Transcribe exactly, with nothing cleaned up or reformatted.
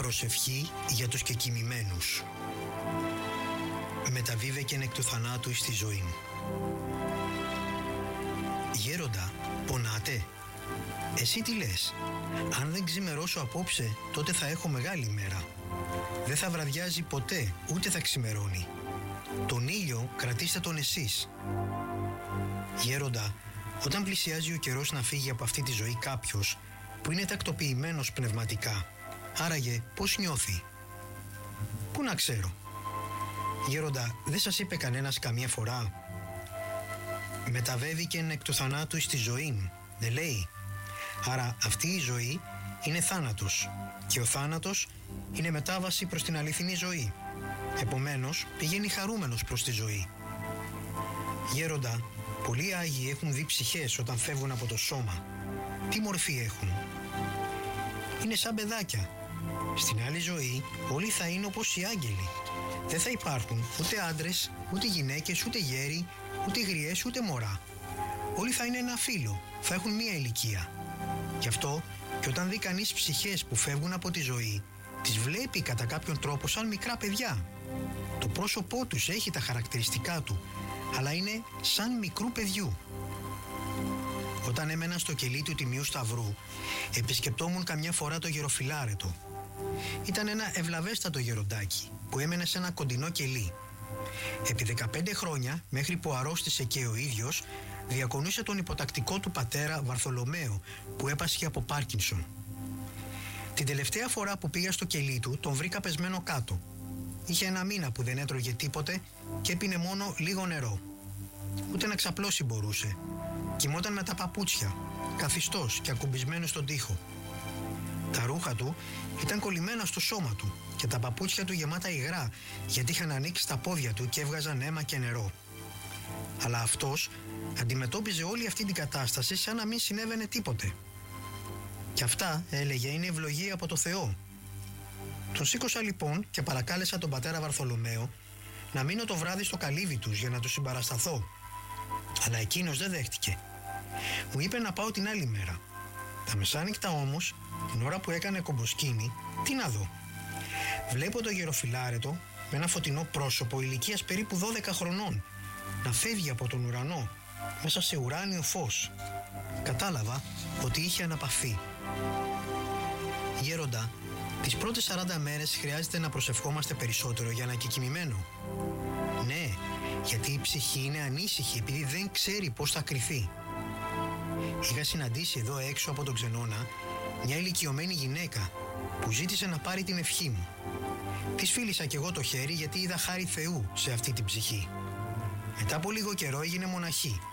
Προσευχή για τους κεκοιμημένους. Μεταβίβεκεν εκ του θανάτου εις τη ζωή. Γέροντα, πονάτε? Εσύ τι λες? Αν δεν ξημερώσω απόψε, τότε θα έχω μεγάλη μέρα. Δεν θα βραδιάζει ποτέ, ούτε θα ξημερώνει. Τον ήλιο κρατήστε τον εσείς. Γέροντα, όταν πλησιάζει ο καιρός να φύγει από αυτή τη ζωή κάποιος που είναι τακτοποιημένος πνευματικά, άραγε πώς νιώθει? Πού να ξέρω? Γέροντα, δεν σας είπε κανένας καμία φορά? Μεταβέβηκεν εκ του θανάτου εις τη ζωή, δεν λέει? Άρα αυτή η ζωή είναι θάνατος και ο θάνατος είναι μετάβαση προς την αληθινή ζωή. Επομένως πηγαίνει χαρούμενος προς τη ζωή. Γέροντα, πολλοί Άγιοι έχουν δει ψυχές όταν φεύγουν από το σώμα. Τι μορφή έχουν? Είναι σαν παιδάκια. Στην άλλη ζωή όλοι θα είναι όπως οι άγγελοι. Δεν θα υπάρχουν ούτε άντρες, ούτε γυναίκες, ούτε γέροι, ούτε γριές, ούτε μωρά. Όλοι θα είναι ένα φύλο, θα έχουν μία ηλικία. Γι' αυτό και όταν δει κανείς ψυχές που φεύγουν από τη ζωή, τις βλέπει κατά κάποιον τρόπο σαν μικρά παιδιά. Το πρόσωπό τους έχει τα χαρακτηριστικά του, αλλά είναι σαν μικρού παιδιού. Όταν έμενα στο κελί του Τιμίου Σταυρού, επισκεπτόμουν καμιά φορά το γεροφυλάρετο. Ήταν ένα ευλαβέστατο γεροντάκι που έμενε σε ένα κοντινό κελί. Επί δεκαπέντε χρόνια, μέχρι που αρρώστησε και ο ίδιος, διακονούσε τον υποτακτικό του πατέρα Βαρθολομαίο που έπασχε από Πάρκινσον. Την τελευταία φορά που πήγα στο κελί του, τον βρήκα πεσμένο κάτω. Είχε ένα μήνα που δεν έτρωγε τίποτε και έπινε μόνο λίγο νερό. Ούτε να ξαπλώσει μπορούσε. Κοιμόταν με τα παπούτσια, καθιστός και ακουμπισμένο στον τοίχο. Τα ρούχα του ήταν κολλημένα στο σώμα του και τα παπούτσια του γεμάτα υγρά, γιατί είχαν ανοίξει τα πόδια του και έβγαζαν αίμα και νερό. Αλλά αυτός αντιμετώπιζε όλη αυτή την κατάσταση σαν να μην συνέβαινε τίποτε. Και αυτά, έλεγε, είναι ευλογία από το Θεό. Τον σήκωσα λοιπόν και παρακάλεσα τον πατέρα Βαρθολομαίο να μείνω το βράδυ στο καλύβι τους για να του συμπαρασταθώ. Αλλά εκείνος δεν δέχτηκε. Μου είπε να πάω την άλλη μέρα. Τα μεσάνυχτα όμως, την ώρα που έκανε κομποσκίνη, τι να δω? Βλέπω το γεροφυλάρετο με ένα φωτεινό πρόσωπο ηλικίας περίπου δώδεκα χρονών να φεύγει από τον ουρανό μέσα σε ουράνιο φως. Κατάλαβα ότι είχε αναπαυθεί. Γέροντα, τις πρώτες σαράντα μέρες χρειάζεται να προσευχόμαστε περισσότερο για να κεκοιμημένο. Ναι, γιατί η ψυχή είναι ανήσυχη επειδή δεν ξέρει πώς θα κριθεί. Είχα συναντήσει εδώ έξω από τον Ξενώνα μια ηλικιωμένη γυναίκα που ζήτησε να πάρει την ευχή μου. Της φίλησα κι εγώ το χέρι γιατί είδα χάρη Θεού σε αυτή την ψυχή. Μετά από λίγο καιρό έγινε μοναχή